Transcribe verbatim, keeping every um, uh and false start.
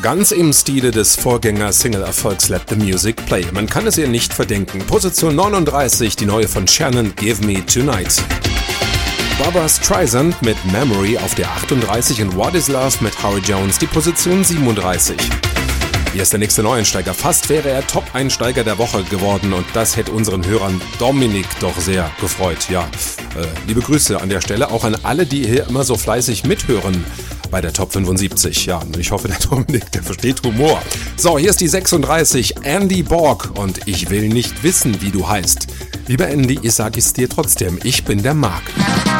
ganz im Stile des Vorgänger-Single-Erfolgs Let the Music Play. Man kann es ihr nicht verdenken. Position neununddreißig, die neue von Shannon, Give Me Tonight. Barbra Streisand mit Memory auf der achtunddreißig und What Is Love mit Howie Jones die Position siebenunddreißig. Hier ist der nächste Neueinsteiger. Fast wäre er Top-Einsteiger der Woche geworden und das hätte unseren Hörern Dominik doch sehr gefreut. Ja, äh, liebe Grüße an der Stelle, auch an alle, die hier immer so fleißig mithören bei der Top fünfundsiebzig. Ja, ich hoffe, der Dominik, der versteht Humor. So, hier ist die sechsunddreißig, Andy Borg und ich will nicht wissen, wie du heißt. Lieber Andy, ich sag es dir trotzdem, ich bin der Marc.